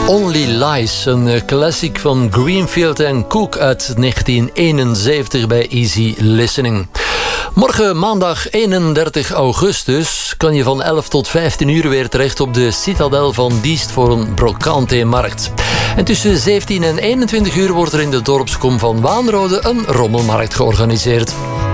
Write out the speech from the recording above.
Only Lies, een classic van Greenfield en Cook uit 1971 bij Easy Listening. Morgen maandag 31 augustus kan je van 11 tot 15 uur weer terecht op de Citadel van Diest voor een Brocante-markt. En tussen 17 en 21 uur wordt er in de dorpskom van Waanrode een rommelmarkt georganiseerd.